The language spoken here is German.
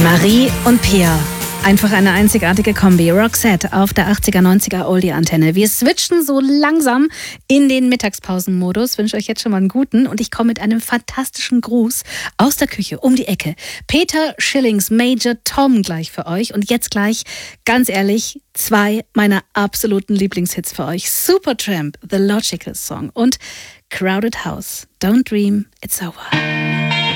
Marie und Pia. Einfach eine einzigartige Kombi. Roxette auf der 80er, 90er Oldie-Antenne. Wir switchen so langsam in den Mittagspausenmodus. Wünsche euch jetzt schon mal einen guten. Und ich komme mit einem fantastischen Gruß aus der Küche um die Ecke. Peter Schillings Major Tom gleich für euch. Und jetzt gleich, ganz ehrlich, 2 meiner absoluten Lieblingshits für euch. Supertramp, The Logical Song und Crowded House, Don't Dream It's Over.